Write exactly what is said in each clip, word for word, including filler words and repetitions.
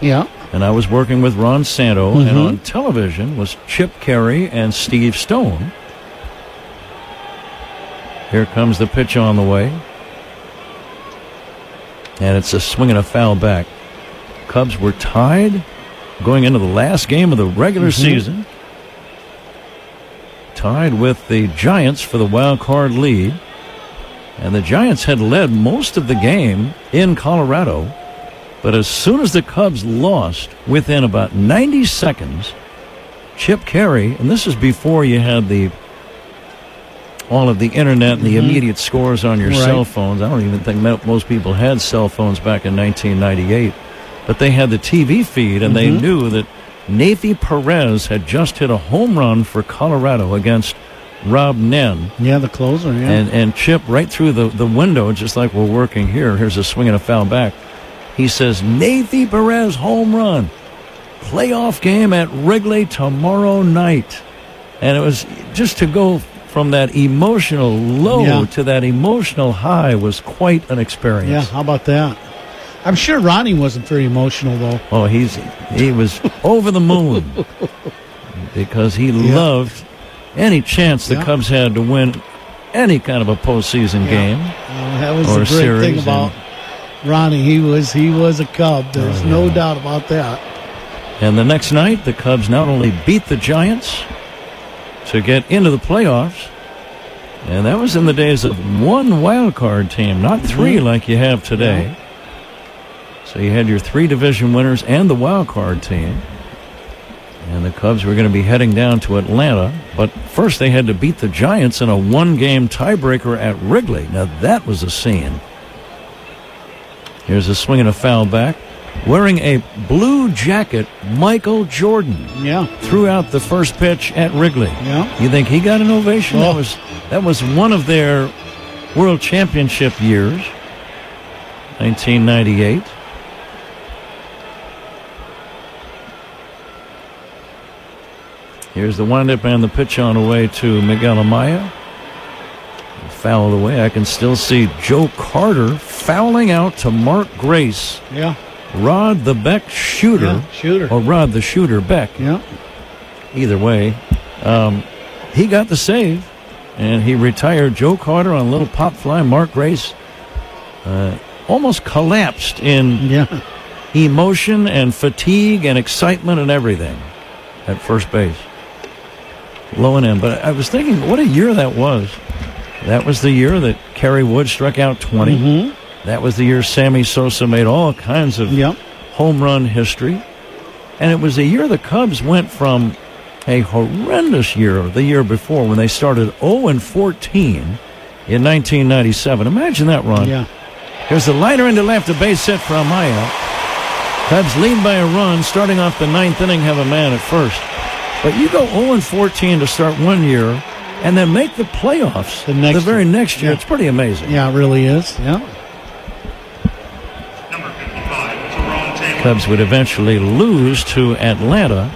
Yeah. And I was working with Ron Santo, Mm-hmm. and on television was Chip Caray and Steve Stone. Here comes the pitch on the way. And it's a swing and a foul back. Cubs were tied going into the last game of the regular mm-hmm. season. Tied with the Giants for the wild card lead. And the Giants had led most of the game in Colorado. But as soon as the Cubs lost, within about ninety seconds, Chip Caray, and this is before you had the all of the internet and the mm-hmm. immediate scores on your right. cell phones. I don't even think most people had cell phones back in nineteen ninety-eight. But they had the T V feed, and mm-hmm. they knew that Nathy Perez had just hit a home run for Colorado against Rob Nen. Yeah, the closer, yeah. And, and Chip, right through the, the window, just like we're working here, here's a swing and a foul back. He says, Nathy Perez home run. Playoff game at Wrigley tomorrow night. And it was just to go from that emotional low yeah. to that emotional high was quite an experience. Yeah, how about that? I'm sure Ronnie wasn't very emotional, though. Oh, he's he was over the moon because he yeah. loved any chance the yeah. Cubs had to win any kind of a postseason yeah. game. Well, that was or the great series thing about Ronnie. He was he was a Cub. There's oh, yeah. no doubt about that. And the next night, the Cubs not only beat the Giants to get into the playoffs, and that was in the days of one wild card team, not three mm-hmm. like you have today. Yeah. So you had your three division winners and the wild card team. And the Cubs were going to be heading down to Atlanta. But first they had to beat the Giants in a one-game tiebreaker at Wrigley. Now that was a scene. Here's a swing and a foul back. Wearing a blue jacket, Michael Jordan. Yeah. Threw out the first pitch at Wrigley. Yeah. You think he got an ovation? Oh. That was that was one of their World Championship years. nineteen ninety-eight. Here's the windup and the pitch on the way to Miguel Amaya. Fouled away. I can still see Joe Carter fouling out to Mark Grace. Yeah. Rod the Beck shooter. Yeah, shooter. Or Rod the shooter Beck. Yeah. Either way. Um, he got the save. And he retired Joe Carter on a little pop fly. Mark Grace uh, almost collapsed in yeah. emotion and fatigue and excitement and everything at first base. Low and in. But I was thinking, what a year that was. That was the year that Kerry Wood struck out twenty. Mm-hmm. That was the year Sammy Sosa made all kinds of yep. home run history. And it was the year the Cubs went from a horrendous year the year before when they started oh and fourteen in nineteen ninety-seven. Imagine that, Ron. Yeah. Here's the liner into left, a base hit for Amaya. Cubs lead by a run, starting off the ninth inning, have a man at first. But you go oh and fourteen to start one year and then make the playoffs the, next the very year. next year. Yeah. It's pretty amazing. Yeah, it really is. Yeah. Number fifty-five, Tyrone Taylor. Cubs would eventually lose to Atlanta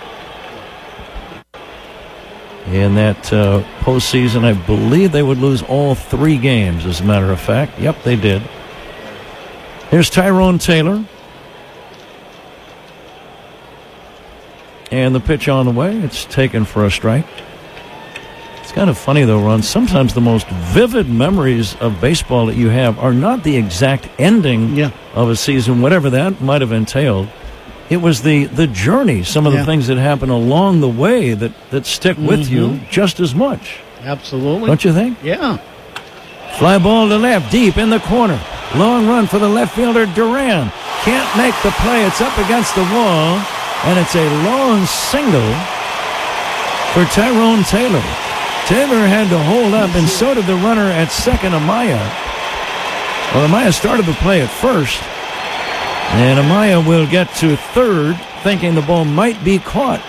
in that uh, postseason. I believe they would lose all three games, as a matter of fact. Yep, they did. Here's Tyrone Taylor. And the pitch on the way. It's taken for a strike. It's kind of funny, though, Ron. Sometimes the most vivid memories of baseball that you have are not the exact ending yeah. of a season, whatever that might have entailed. It was the, the journey, some of the yeah. things that happen along the way that, that stick mm-hmm. with you just as much. Absolutely. Don't you think? Yeah. Fly ball to left, deep in the corner. Long run for the left fielder, Duran. Can't make the play. It's up against the wall. And it's a long single for Tyrone Taylor. Taylor had to hold up, and so did the runner at second, Amaya. Well, Amaya started the play at first, and Amaya will get to third, thinking the ball might be caught.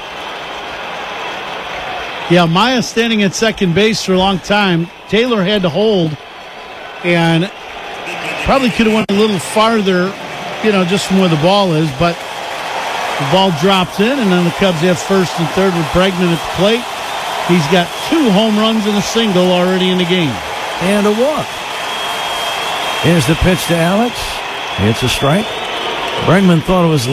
Yeah, Amaya standing at second base for a long time. Taylor had to hold, and probably could have went a little farther, you know, just from where the ball is, but the ball drops in, and then the Cubs have first and third with Bregman at the plate. He's got two home runs and a single already in the game. And a walk. Here's the pitch to Alex. It's a strike. Bregman thought it was